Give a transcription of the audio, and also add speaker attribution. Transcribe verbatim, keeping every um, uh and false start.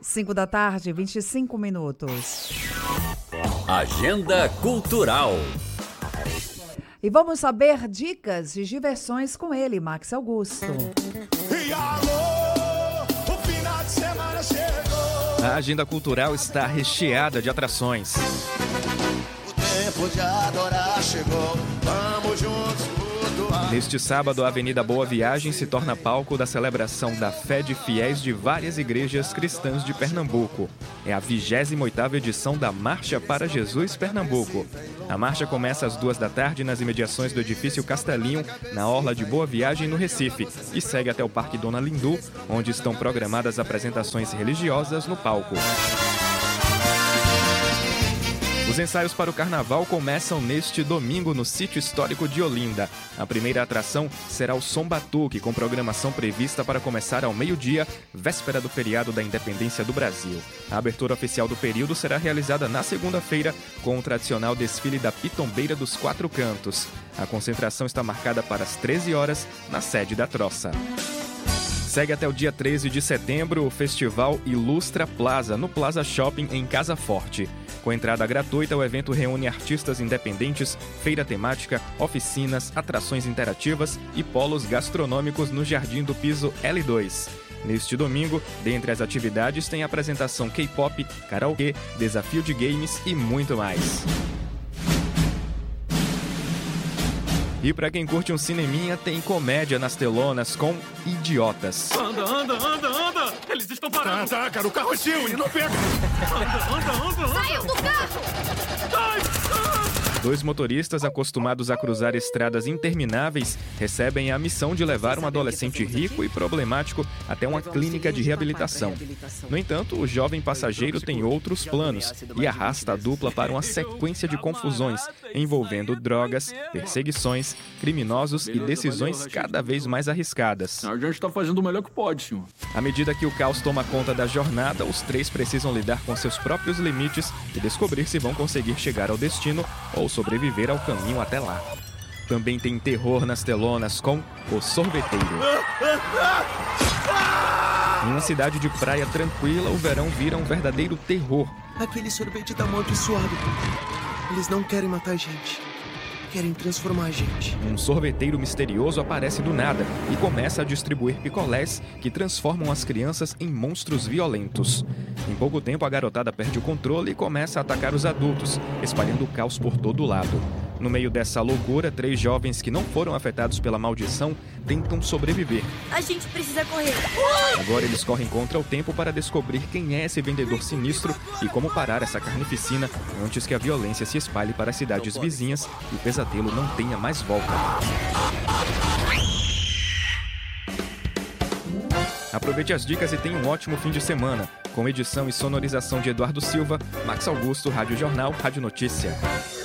Speaker 1: cinco da tarde, vinte e cinco minutos.
Speaker 2: Agenda Cultural.
Speaker 1: E vamos saber dicas de diversões com ele, Max Augusto.
Speaker 3: E alô, o final de semana chegou.
Speaker 4: A agenda cultural está recheada de atrações.
Speaker 3: O tempo de adorar chegou. Vamos juntos flutuar.
Speaker 4: Neste sábado, a Avenida Boa Viagem se torna palco da celebração da fé de fiéis de várias igrejas cristãs de Pernambuco. É a vigésima oitava edição da Marcha para Jesus Pernambuco. A marcha começa às duas da tarde nas imediações do edifício Castelinho, na orla de Boa Viagem, no Recife, e segue até o Parque Dona Lindu, onde estão programadas apresentações religiosas no palco. Os ensaios para o carnaval começam neste domingo no Sítio Histórico de Olinda. A primeira atração será o Som Batuque, com programação prevista para começar ao meio-dia, véspera do feriado da Independência do Brasil. A abertura oficial do período será realizada na segunda-feira, com o tradicional desfile da Pitombeira dos Quatro Cantos. A concentração está marcada para as treze horas, na sede da Troça. Segue até o dia treze de setembro o festival Ilustra Plaza, no Plaza Shopping, em Casa Forte. Com entrada gratuita, o evento reúne artistas independentes, feira temática, oficinas, atrações interativas e polos gastronômicos no Jardim do Piso L dois. Neste domingo, dentre as atividades, tem apresentação K-pop, karaokê, desafio de games e muito mais. E para quem curte um cineminha, tem comédia nas telonas com Idiotas.
Speaker 5: Anda, anda, anda, anda! Eles estão parando!
Speaker 3: Tá, tá, cara, o carro é seu, ele não pega!
Speaker 5: Anda, anda, anda, anda!
Speaker 6: Saiam do carro!
Speaker 5: Ai, ah!
Speaker 4: Dois motoristas acostumados a cruzar estradas intermináveis recebem a missão de levar um adolescente rico e problemático até uma clínica de reabilitação. No entanto, o jovem passageiro tem outros planos e arrasta a dupla para uma sequência de confusões envolvendo drogas, perseguições, criminosos e decisões cada vez mais arriscadas.
Speaker 5: A gente está fazendo o melhor que pode, senhor.
Speaker 4: À medida que o caos toma conta da jornada, os três precisam lidar com seus próprios limites e descobrir se vão conseguir chegar ao destino ou sobreviver ao caminho até lá. Também tem terror nas telonas com O Sorveteiro. Em uma cidade de praia tranquila, o verão vira um verdadeiro terror.
Speaker 7: Aquele sorvete tá amaldiçoado. Eles não querem matar a gente. Querem transformar a gente.
Speaker 4: Um sorveteiro misterioso aparece do nada e começa a distribuir picolés que transformam as crianças em monstros violentos. Em pouco tempo, a garotada perde o controle e começa a atacar os adultos, espalhando o caos por todo lado. No meio dessa loucura, três jovens que não foram afetados pela maldição tentam sobreviver.
Speaker 6: A gente precisa correr.
Speaker 4: Agora eles correm contra o tempo para descobrir quem é esse vendedor sinistro e como parar essa carnificina antes que a violência se espalhe para as cidades vizinhas e o pesadelo não tenha mais volta. Aproveite as dicas e tenha um ótimo fim de semana. Com edição e sonorização de Eduardo Silva, Max Augusto, Rádio Jornal, Rádio Notícia.